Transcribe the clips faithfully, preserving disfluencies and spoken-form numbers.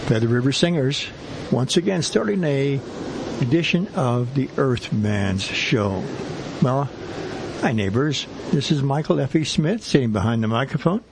Feather River Singers, once again starting a edition of the Earthman's Show. Well, hi neighbors, this is Michael F E. Smith sitting behind the microphone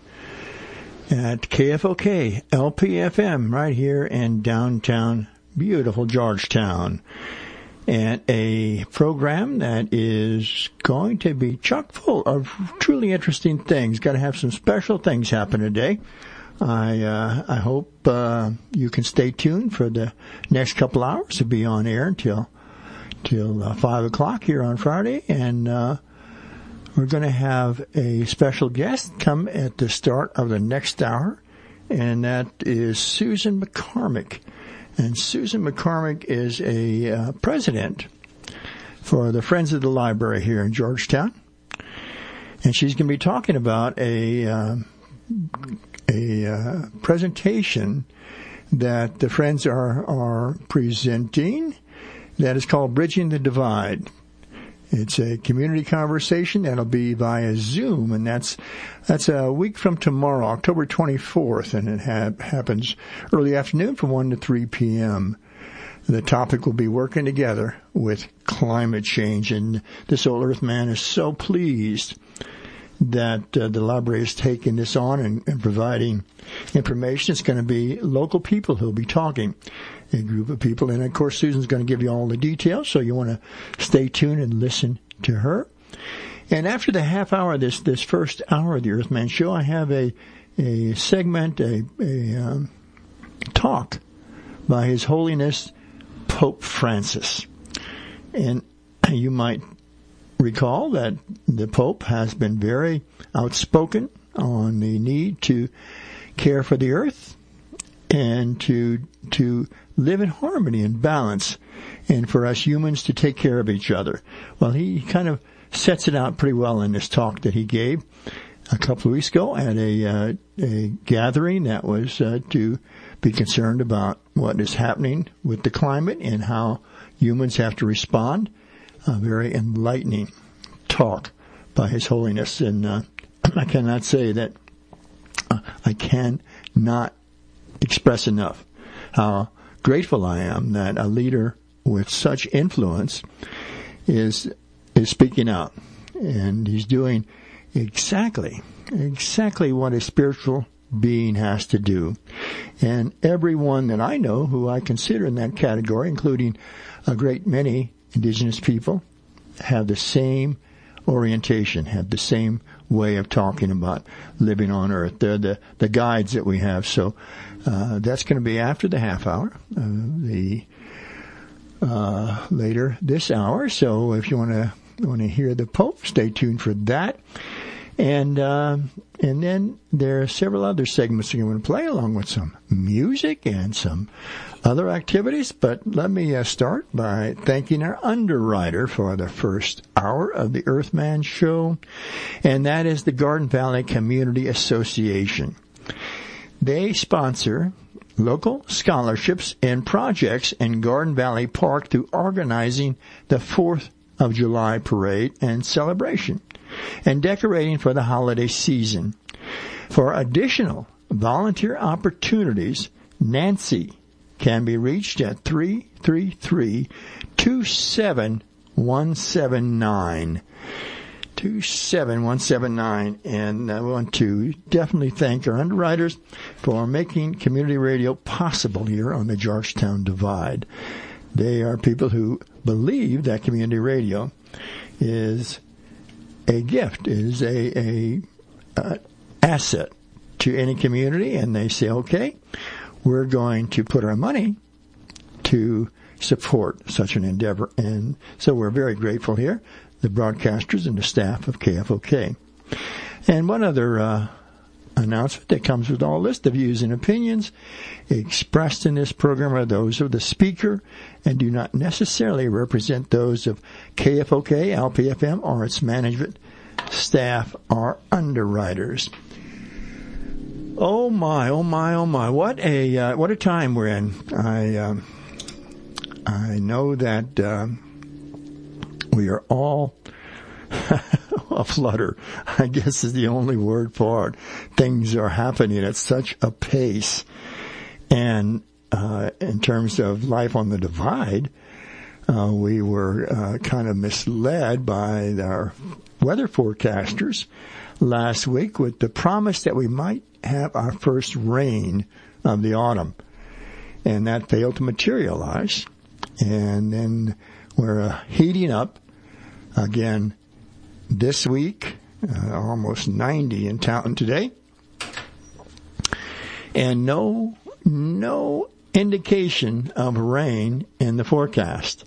at K F O K L P F M right here in downtown beautiful Georgetown, and a program that is going to be chock full of truly interesting things. Got to have some special things happen today. I uh, I hope uh, you can stay tuned for the next couple hours to be on air until till uh, five o'clock here on Friday, and uh, we're going to have a special guest come at the start of the next hour, and that is Susan McCormick. And Susan McCormick is a uh, president for the Friends of the Library here in Georgetown, and she's going to be talking about a uh, a uh, presentation that the Friends are are presenting that is called Bridging the Divide. It's a community conversation that'll be via Zoom, and that's that's a week from tomorrow, October twenty-fourth, and it ha- happens early afternoon from one to three p.m. The topic will be working together with climate change, and this old Earthman is so pleased that uh, the library has taken this on and, and providing information. It's going to be local people who will be talking, a group of people. And, of course, Susan's going to give you all the details, so you want to stay tuned and listen to her. And after the half hour, this this first hour of the Earthman Show, I have a, a segment, a, a um, talk by His Holiness Pope Francis. And you might recall that the Pope has been very outspoken on the need to care for the earth and to to live in harmony and balance, and for us humans to take care of each other. Well, he kind of sets it out pretty well in this talk that he gave a couple of weeks ago at a uh, a gathering that was uh, to be concerned about what is happening with the climate and how humans have to respond. A very enlightening talk by His Holiness, and uh, I cannot say that uh, I cannot express enough how grateful I am that a leader with such influence is is speaking out, and he's doing exactly exactly what a spiritual being has to do. And everyone that I know who I consider in that category, including a great many indigenous people, have the same orientation, have the same way of talking about living on Earth. They're the, the guides that we have. So uh, that's going to be after the half hour, uh, the uh, later this hour. So if you want to want to hear the Pope, stay tuned for that. And uh, and then there are several other segments you're going to play, along with some music and some other activities. But let me uh, start by thanking our underwriter for the first hour of the Earthman Show, and that is the Garden Valley Community Association. They sponsor local scholarships and projects in Garden Valley Park through organizing the fourth of July parade and celebration, and decorating for the holiday season. For additional volunteer opportunities, Nancy can be reached at three three three, two seven one seven nine. two seven one seven nine. And I want to definitely thank our underwriters for making community radio possible here on the Georgetown Divide. They are people who believe that community radio is a gift, is a, a uh, asset to any community, and they say, okay, we're going to put our money to support such an endeavor. And so we're very grateful here, the broadcasters and the staff of K F O K. And one other uh, announcement that comes with all this: the views and opinions expressed in this program are those of the speaker and do not necessarily represent those of K F O K, L P F M, or its management, staff, or underwriters. Oh my, oh my, oh my! What a uh, what a time we're in. I um, I know that uh, we are all aflutter, I guess is the only word for it. Things are happening at such a pace, and uh, in terms of life on the divide, uh, we were uh, kind of misled by our weather forecasters last week with the promise that we might have our first rain of the autumn. And that failed to materialize. And then we're uh, heating up again this week, uh, almost ninety in Taunton today. And no, no indication of rain in the forecast.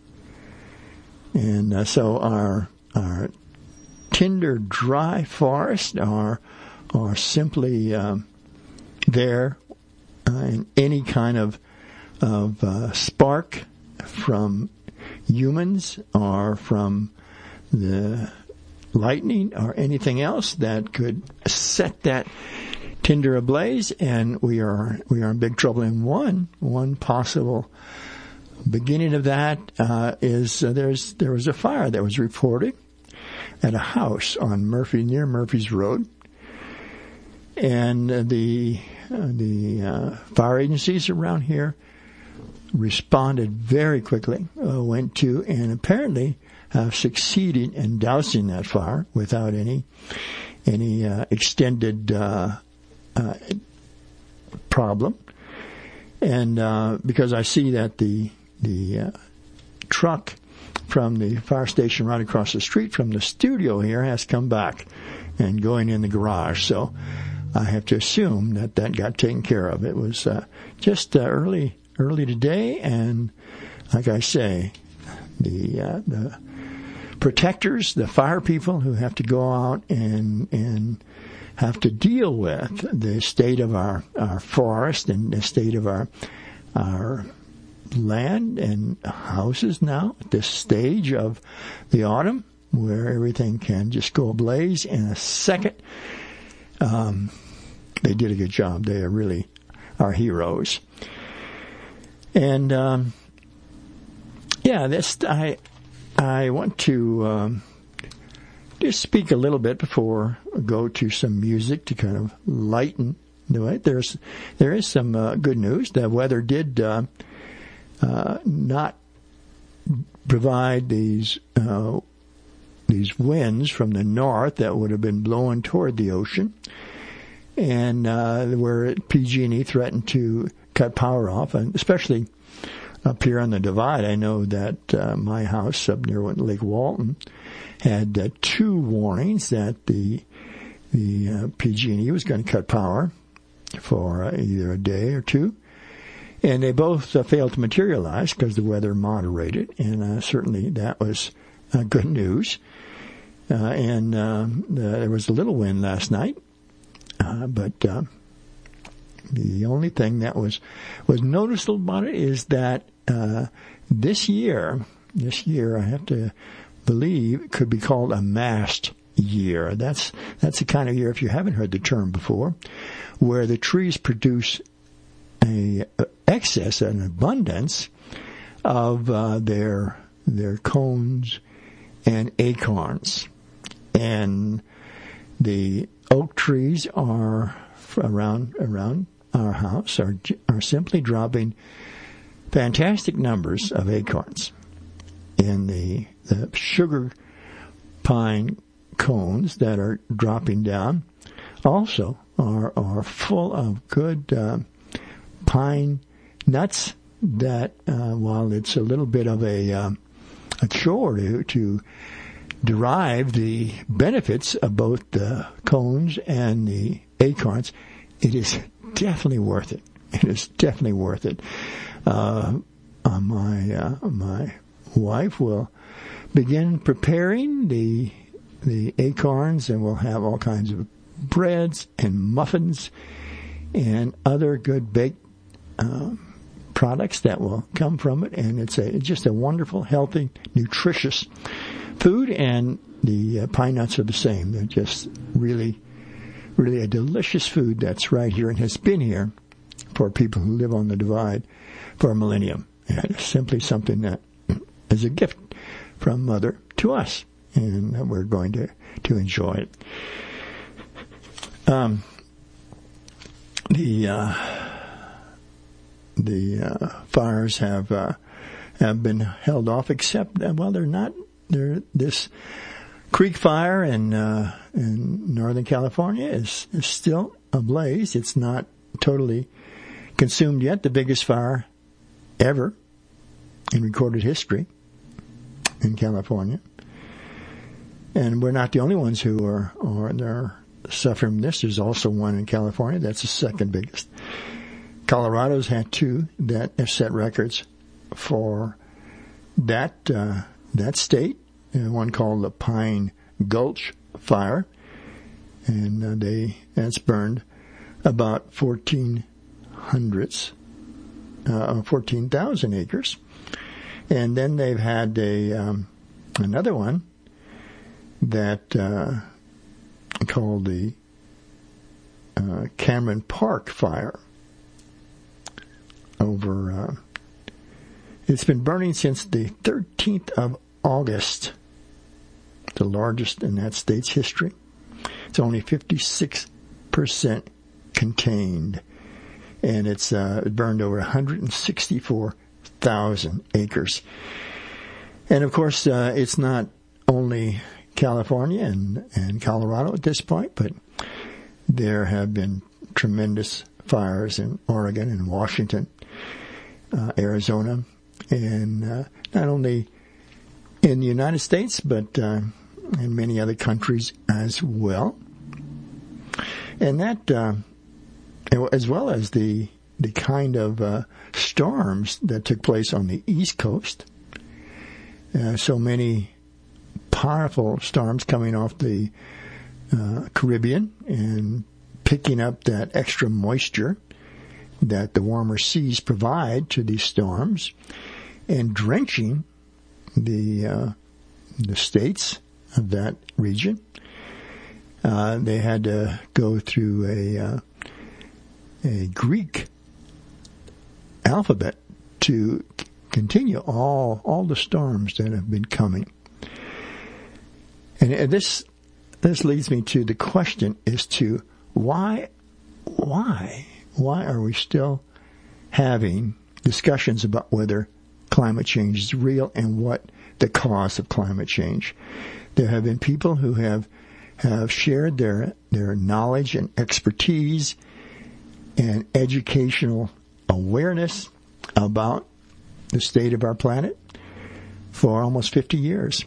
And uh, so our, our tinder dry forests are, are simply um, there uh, in any kind of of uh, spark from humans or from the lightning or anything else that could set that tinder ablaze, and we are we are in big trouble. And one one possible beginning of that uh, is uh, there's there was a fire that was reported at a house on Murphy near Murphy's Road, and uh, the uh, the uh, fire agencies around here responded very quickly, uh, went to, and apparently have succeeded in dousing that fire without any any uh, extended uh, uh, problem. And uh, because I see that the the uh, truck from the fire station right across the street from the studio here has come back and going in the garage, so I have to assume that that got taken care of. It was uh, just uh, early. early today, and like I say, the uh, the protectors, the fire people who have to go out and and have to deal with the state of our, our forest and the state of our our land and houses now at this stage of the autumn, where everything can just go ablaze in a second. Um, they did a good job. They are really our heroes. And um, yeah, this I I want to um, just speak a little bit before I go to some music to kind of lighten the way. There's there is some uh, good news. The weather did uh, uh, not provide these uh, these winds from the north that would have been blowing toward the ocean, and uh, where P G and E threatened to cut power off, and especially up here on the divide. I know that uh, my house up near Lake Walton had uh, two warnings that the the uh, P G and E was going to cut power for uh, either a day or two, and they both uh, failed to materialize because the weather moderated, and uh, certainly that was uh, good news. Uh, and um, uh, there was a little wind last night, uh, but uh, the only thing that was was noticeable about it is that uh, this year, this year I have to believe could be called a mast year. That's that's the kind of year, if you haven't heard the term before, where the trees produce a, a excess, an abundance of uh, their their cones and acorns, and the oak trees are around around our house are are simply dropping fantastic numbers of acorns. In the the sugar pine cones that are dropping down also are are full of good uh, pine nuts that uh, while it's a little bit of a uh, a chore to, to derive the benefits of both the cones and the acorns, it is definitely worth it. It is definitely worth it. Uh, uh, my uh, my wife will begin preparing the the acorns, and we'll have all kinds of breads and muffins and other good baked uh, products that will come from it. And it's a it's just a wonderful, healthy, nutritious food. And the uh, pine nuts are the same. They're just really, really a delicious food that's right here and has been here for people who live on the divide for a millennium. And it's simply something that is a gift from Mother to us, and we're going to, to enjoy it. Um, the uh, the uh, fires have uh, have been held off, except uh, well, they're not. They're this creek fire in uh, in Northern California is, is still ablaze. It's not totally consumed yet. The biggest fire ever in recorded history in California, and we're not the only ones who are are they're suffering from this. There's also one in California. That's the second biggest. Colorado's had two that have set records for that uh, that state. And one called the Pine Gulch Fire, and uh, they that's burned about fourteen hundreds, uh, fourteen thousand acres. And then they've had a um, another one that uh, called the uh, Cameron Park Fire. Over, uh, it's been burning since the thirteenth of August, the largest in that state's history. It's only fifty-six percent contained, and it's uh, it burned over one hundred sixty-four thousand acres. And of course, uh, it's not only California and, and Colorado at this point, but there have been tremendous fires in Oregon and Washington, uh, Arizona, and uh, not only in the United States, but uh, in many other countries as well. And that, uh, as well as the the kind of uh, storms that took place on the East Coast, uh, so many powerful storms coming off the uh, Caribbean and picking up that extra moisture that the warmer seas provide to these storms and drenching the uh, the states of that region. Uh, they had to go through a uh, a Greek alphabet to continue all all the storms that have been coming. And, and this this leads me to the question as to why why why are we still having discussions about whether climate change is real and what the cause of climate change. There have been people who have have shared their their knowledge and expertise and educational awareness about the state of our planet for almost fifty years.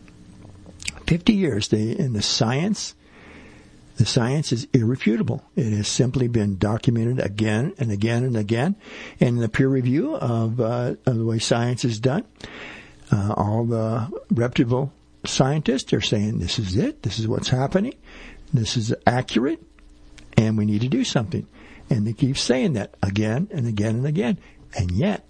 fifty years, they, in the science, the science is irrefutable. It has simply been documented again and again and again. And in the peer review of, uh, of the way science is done, uh, all the reputable scientists are saying this is it, this is what's happening, this is accurate, and we need to do something. And they keep saying that again and again and again. And yet,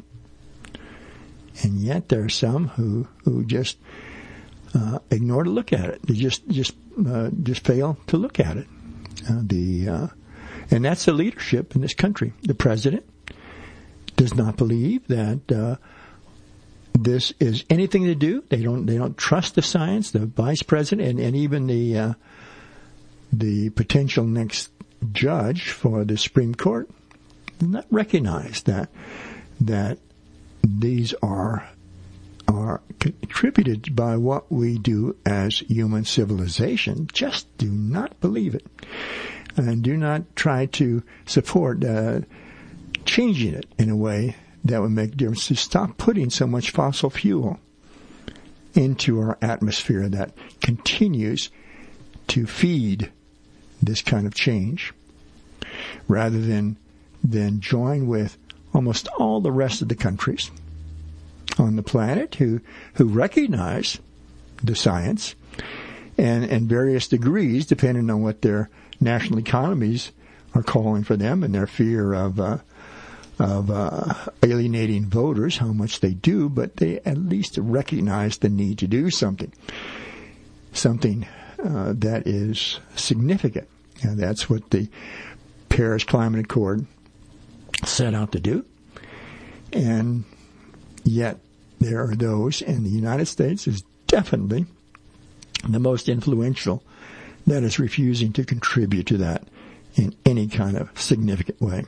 and yet there are some who, who just uh, ignore to look at it. They just just uh, just fail to look at it. Uh, the uh, and that's the leadership in this country. The president does not believe that uh, this is anything to do. They don't they don't trust the science. The vice president and, and even the uh, the potential next judge for the Supreme Court does not recognize that that these are are contributed by what we do as human civilization. Just do not believe it, and do not try to support uh, changing it in a way that would make a difference. To stop putting so much fossil fuel into our atmosphere that continues to feed this kind of change, rather than than join with almost all the rest of the countries on the planet who who recognize the science and and various degrees, depending on what their national economies are calling for them and their fear of uh, of uh, alienating voters, how much they do, but they at least recognize the need to do something, something uh, that is significant. And that's what the Paris Climate Accord set out to do. And yet there are those, and the United States is definitely the most influential, that is refusing to contribute to that in any kind of significant way.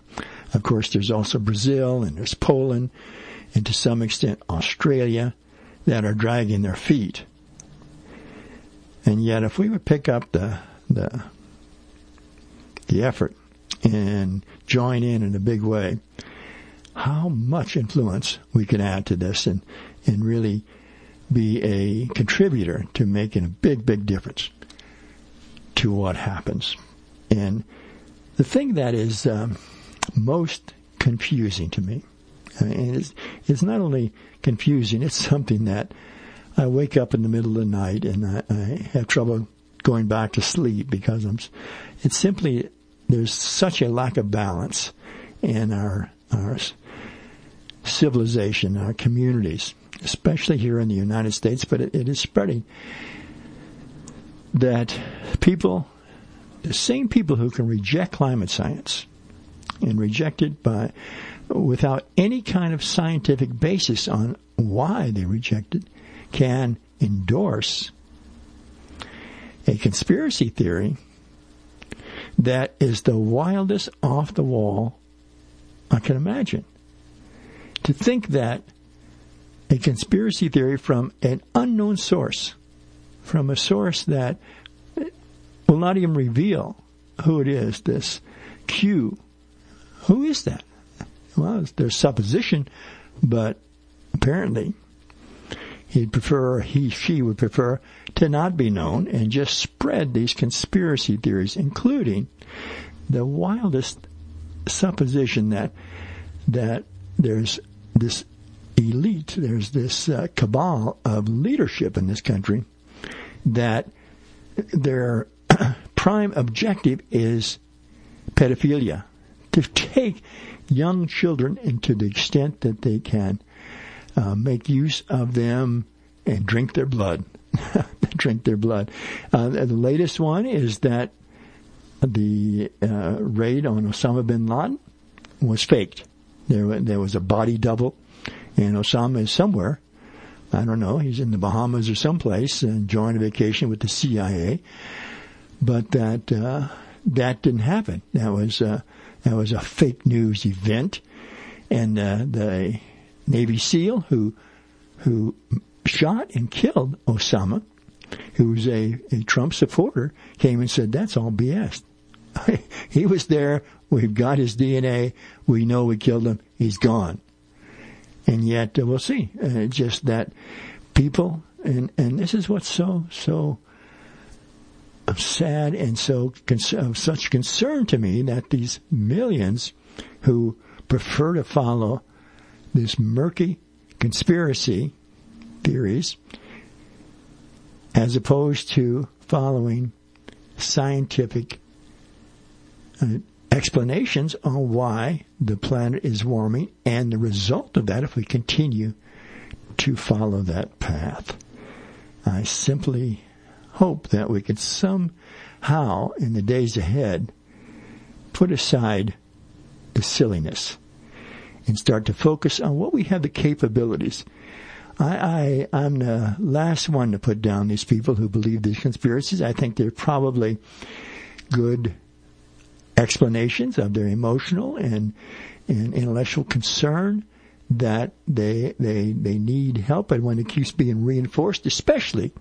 Of course, there's also Brazil, and there's Poland, and to some extent Australia, that are dragging their feet. And yet, if we would pick up the the the effort and join in in a big way, how much influence we can add to this and, and really be a contributor to making a big, big difference to what happens. And the thing that is um, most confusing to me, and it's, it's not only confusing, it's something that I wake up in the middle of the night and I, I have trouble going back to sleep because I'm. It's simply there's such a lack of balance in our our civilization, our communities, especially here in the United States, but it, it is spreading. That people, the same people who can reject climate science and reject it by without any kind of scientific basis on why they reject it, can endorse a conspiracy theory that is the wildest off the wall I can imagine. To think that a conspiracy theory from an unknown source, from a source that will not even reveal who it is, this Q, who is that? Well, there's supposition, but apparently he'd prefer, he, she would prefer to not be known and just spread these conspiracy theories, including the wildest supposition that that there's this elite, there's this uh, cabal of leadership in this country that their prime objective is pedophilia, to take young children into the extent that they can uh, make use of them and drink their blood. drink their blood. Uh, the latest one is that the uh, raid on Osama bin Laden was faked. There, there was a body double, and Osama is somewhere. I don't know. He's in the Bahamas or someplace enjoying a vacation with the C I A. But that uh, that didn't happen. That was uh, that was a fake news event, and uh, the Navy SEAL who who shot and killed Osama, who was a, a Trump supporter, came and said that's all B S. He was there. We've got his D N A. We know we killed him. He's gone. And yet, uh, we'll see. Uh, just that people, and, and this is what's so, so sad and so of uh, such concern to me, that these millions who prefer to follow this murky conspiracy theories as opposed to following scientific uh, explanations on why the planet is warming and the result of that if we continue to follow that path. I simply hope that we could somehow in the days ahead put aside the silliness and start to focus on what we have the capabilities. I, I, I'm the last one to put down these people who believe these conspiracies. I think they're probably good explanations of their emotional and, and intellectual concern that they they they need help, and when it keeps being reinforced, especially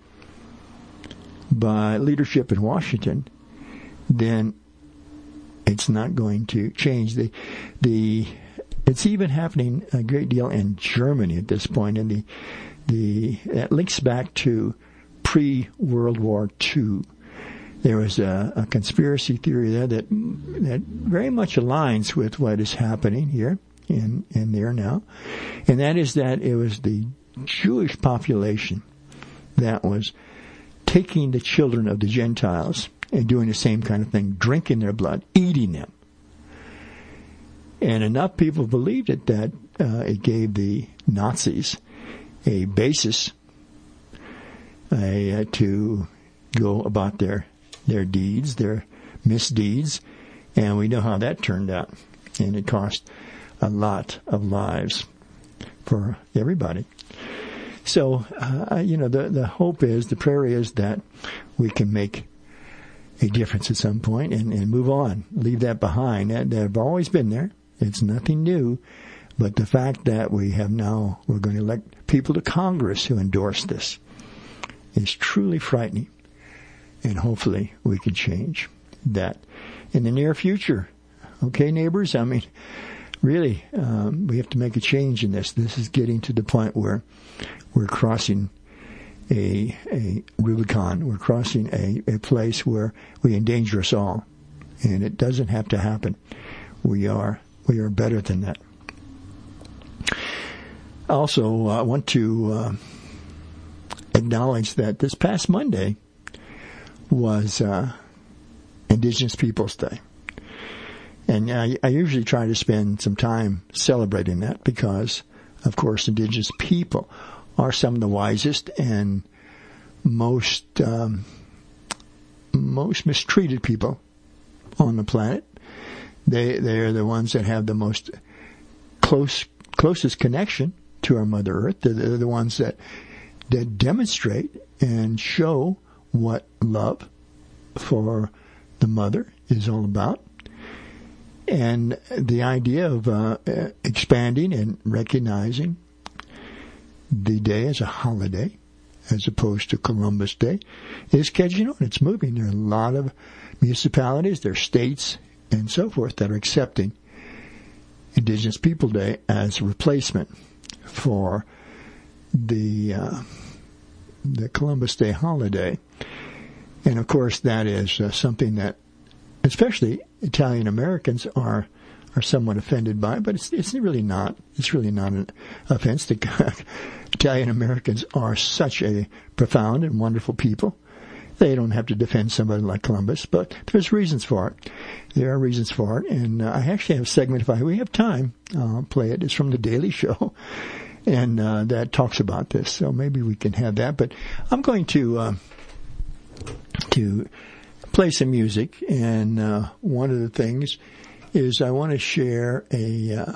by leadership in Washington, then it's not going to change. The the it's even happening a great deal in Germany at this point, and the the that links back to pre-World War Two. There was a, a conspiracy theory there that that very much aligns with what is happening here in, in there now. And that is that it was the Jewish population that was taking the children of the Gentiles and doing the same kind of thing, drinking their blood, eating them. And enough people believed it that uh, it gave the Nazis a basis uh, to go about their their deeds, their misdeeds, and we know how that turned out. And it cost a lot of lives for everybody. So, uh, you know, the, the hope is, the prayer is that we can make a difference at some point and, and move on, leave that behind. That, they've always been there. It's nothing new. But the fact that we have now, we're going to elect people to Congress who endorse this is truly frightening. And hopefully we can change that in the near future. Okay, neighbors? I mean, really, um, we have to make a change in this. This is getting to the point where we're crossing a a Rubicon. We're crossing a, a place where we endanger us all. And it doesn't have to happen. We are we are better than that. Also, uh, I want to uh, acknowledge that this past Monday was uh, Indigenous Peoples Day. And I, I usually try to spend some time celebrating that because, of course, Indigenous people are some of the wisest and most um, most mistreated people on the planet. They they are the ones that have the most close closest connection to our Mother Earth. They're, they're the ones that that demonstrate and show what love for the mother is all about. And the idea of uh, expanding and recognizing the day as a holiday as opposed to Columbus Day is catching on. It's moving. There are a lot of municipalities, there are states, and so forth that are accepting Indigenous People Day as a replacement for the uh, the Columbus Day holiday. And, of course, that is uh, something that especially Italian Americans are are somewhat offended by, but it's it's really not. It's really not an offense. The Italian Americans are such a profound and wonderful people. They don't have to defend somebody like Columbus, but there's reasons for it. There are reasons for it, and uh, I actually have a segment, if I, we have time, I'll play it. It's from The Daily Show, and uh, that talks about this, so maybe we can have that. But I'm going to uh, to play some music, and uh, one of the things is I want to share a uh,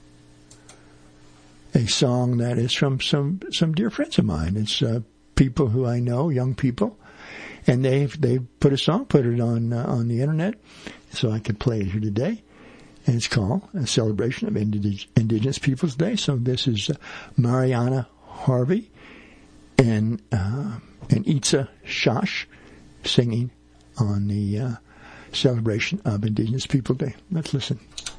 a song that is from some some dear friends of mine. It's uh, people who I know, young people. And they've they've put a song, put it on uh, on the internet, so I could play it here today. And it's called A Celebration of Indig- Indigenous Peoples Day. So this is uh, Mariana Harvey and uh, and Itza Shash singing on the uh, celebration of Indigenous People Day. Let's listen.